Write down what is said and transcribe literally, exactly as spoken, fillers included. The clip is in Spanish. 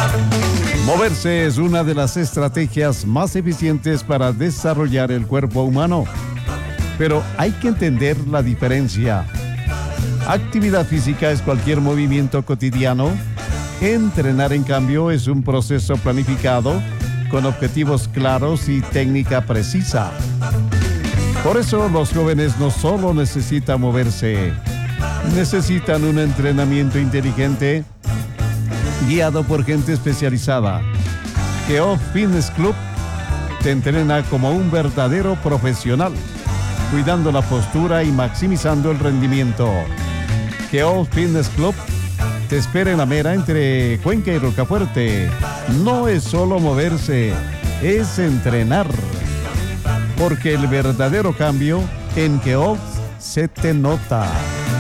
Moverse es una de las estrategias más eficientes para desarrollar el cuerpo humano, pero hay que entender la diferencia. Actividad física es cualquier movimiento cotidiano. Entrenar, en cambio, es un proceso planificado, con objetivos claros y técnica precisa. Por eso los jóvenes no solo necesitan moverse, necesitan un entrenamiento inteligente, guiado por gente especializada. Geoff Fitness Club te entrena como un verdadero profesional, cuidando la postura y maximizando el rendimiento. Geoff Fitness Club te espera en La Mera, entre Cuenca y Rocafuerte. No es solo moverse, es entrenar. Porque el verdadero cambio en Geoff se te nota.